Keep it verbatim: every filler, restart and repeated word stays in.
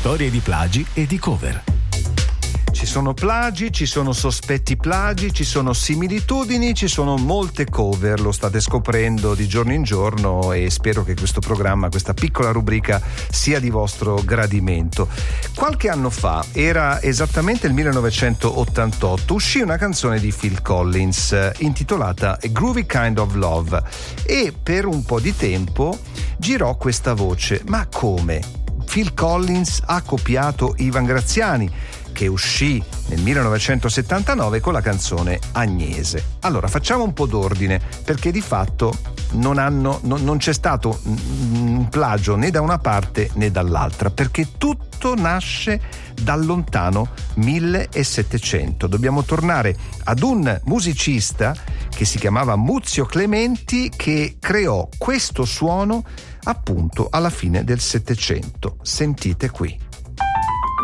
Storie di plagi e di cover. Ci sono plagi, ci sono sospetti plagi, ci sono similitudini, ci sono molte cover, lo state scoprendo di giorno in giorno e spero che questo programma, questa piccola rubrica sia di vostro gradimento. Qualche anno fa, era esattamente il millenovecentottantotto, uscì una canzone di Phil Collins eh, intitolata A Groovy Kind of Love e per un po' di tempo girò questa voce: ma come? Phil Collins ha copiato Ivan Graziani, che uscì nel millenovecentosettantanove con la canzone Agnese. Allora facciamo un po' d'ordine, perché di fatto non, hanno, non, non c'è stato un plagio né da una parte né dall'altra, perché tutto nasce dal lontano millesettecento. Dobbiamo tornare ad un musicista che si chiamava Muzio Clementi, che creò questo suono appunto alla fine del Settecento. Sentite qui.